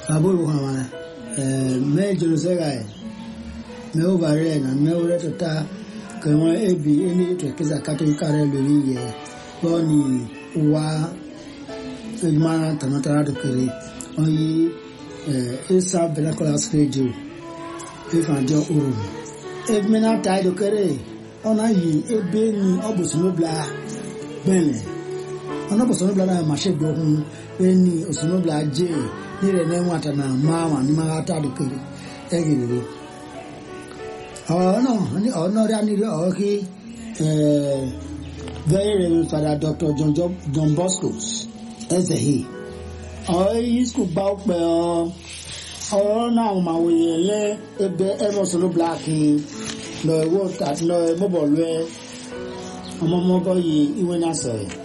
Abu Hamana, Major Segai, Melvare, and Melreta, Kama Ebi, any to kiss a cutting carrier, Bonnie, Wa, Mana, Tanata, Kiri, only Esa Benacolas Radio, if I don't Uru. If men are tied to carry, on a ye, a being Obusnobla, Bene. On Obusnobla, Mache Broken, Benny, Osnobla J. Nire ne mwata na mama ni magata dukiri egiri no rani oki very Father Dr. John Bosco Ezehi is ku ba pe o na ma we le ebe emosolo black no wo that no mo bo le omo mo bo yi iwe na so